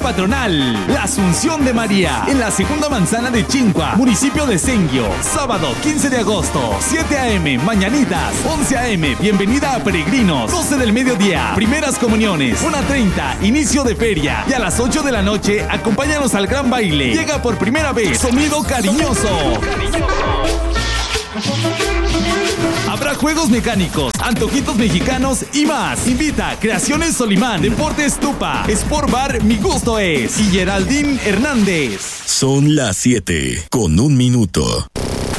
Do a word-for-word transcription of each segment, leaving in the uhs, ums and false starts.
patronal, la Asunción de María, en la segunda manzana de Chincua, municipio de Senguio. Sábado quince de agosto, siete a eme, mañanitas, once a eme, bienvenida a peregrinos, doce del mediodía, primeras comuniones, una treinta, inicio de feria, y a las ocho de la noche, acompáñanos al gran baile. Llega por primera vez Sonido Cariñoso. Habrá juegos mecánicos, antojitos mexicanos y más. Invita Creaciones Solimán, Deportes Tupa, Sport Bar Mi Gusto Es y Geraldine Hernández. Son las siete con un minuto.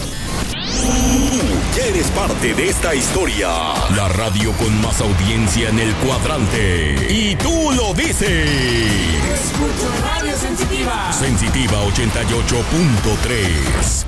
Ya eres parte de esta historia. La radio con más audiencia en el cuadrante. Y tú lo dices. Escucho Radio Sensitiva. Sensitiva ochenta y ocho punto tres.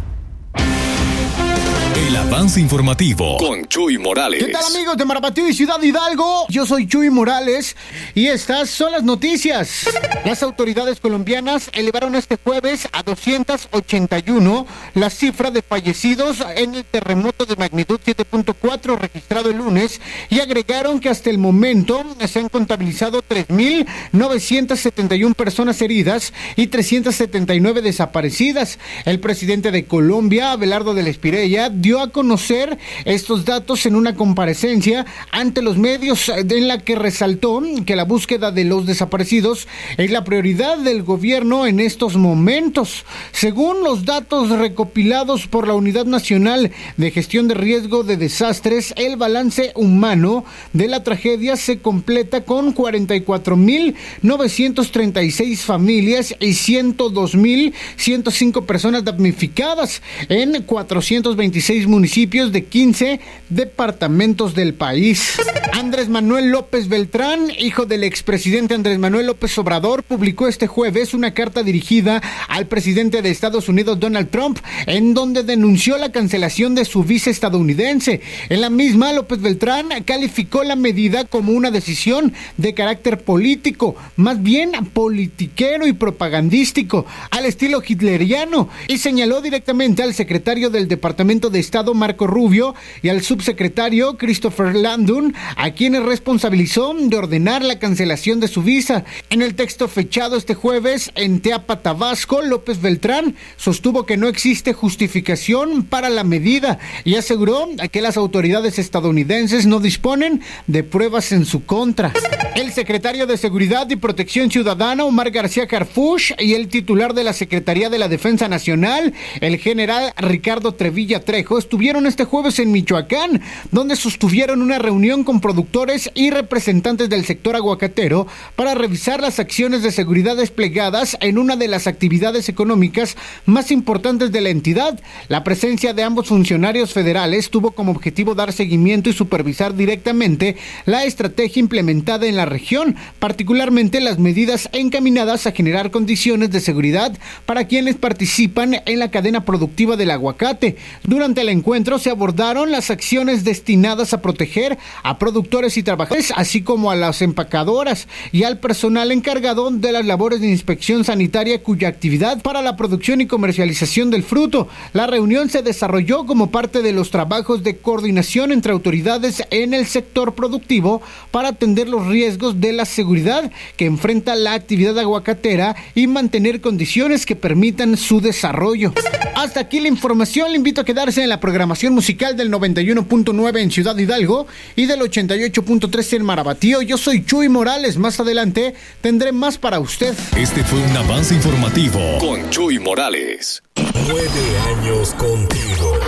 El avance informativo con Chuy Morales. ¿Qué tal, amigos de Marabatío y Ciudad Hidalgo? Yo soy Chuy Morales y estas son las noticias. Las autoridades colombianas elevaron este jueves a doscientos ochenta y uno la cifra de fallecidos en el terremoto de magnitud siete punto cuatro registrado el lunes y agregaron que hasta el momento se han contabilizado tres mil novecientas setenta y una personas heridas y trescientas setenta y nueve desaparecidas. El presidente de Colombia, Abelardo del Espirella, dio a conocer estos datos en una comparecencia ante los medios en la que resaltó que la búsqueda de los desaparecidos es la prioridad del gobierno en estos momentos. Según los datos recopilados por la Unidad Nacional de Gestión de Riesgo de Desastres, el balance humano de la tragedia se completa con cuarenta y cuatro mil novecientas treinta y seis familias y ciento dos mil ciento cinco personas damnificadas en cuatrocientos veintiséis municipios de quince departamentos del país. Andrés Manuel López Beltrán, hijo del expresidente Andrés Manuel López Obrador, publicó este jueves una carta dirigida al presidente de Estados Unidos, Donald Trump, en donde denunció la cancelación de su visa estadounidense. En la misma, López Beltrán calificó la medida como una decisión de carácter político, más bien politiquero y propagandístico, al estilo hitleriano, y señaló directamente al secretario del Departamento de Estado, Marco Rubio, y al subsecretario Christopher Landon, a quienes responsabilizó de ordenar la cancelación de su visa. En el texto fechado este jueves en Teapa, Tabasco, López Beltrán sostuvo que no existe justificación para la medida y aseguró que las autoridades estadounidenses no disponen de pruebas en su contra. El secretario de Seguridad y Protección Ciudadana, Omar García Harfuch, y el titular de la Secretaría de la Defensa Nacional, el general Ricardo Trevilla Trejo, estuvieron este jueves en Michoacán, donde sostuvieron una reunión con productores y representantes del sector aguacatero para revisar las acciones de seguridad desplegadas en una de las actividades económicas más importantes de la entidad. La presencia de ambos funcionarios federales tuvo como objetivo dar seguimiento y supervisar directamente la estrategia implementada en la región, particularmente las medidas encaminadas a generar condiciones de seguridad para quienes participan en la cadena productiva del aguacate. Durante el encuentro se abordaron las acciones destinadas a proteger a productores y trabajadores, así como a las empacadoras y al personal encargado de las labores de inspección sanitaria cuya actividad para la producción y comercialización del fruto. La reunión se desarrolló como parte de los trabajos de coordinación entre autoridades en el sector productivo para atender los riesgos de la seguridad que enfrenta la actividad aguacatera y mantener condiciones que permitan su desarrollo. Hasta aquí la información. Le invito a quedarse en la programación musical del noventa y uno punto nueve en Ciudad Hidalgo y del ochenta y ocho punto tres en Marabatío. Yo soy Chuy Morales. Más adelante tendré más para usted. Este fue un avance informativo con Chuy Morales. Nueve años contigo.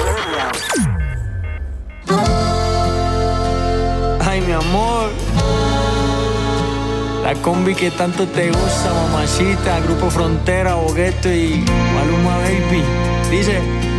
Ay, mi amor, la combi que tanto te gusta, mamacita, Grupo Frontera, Bogueto y Maluma Baby. Dice...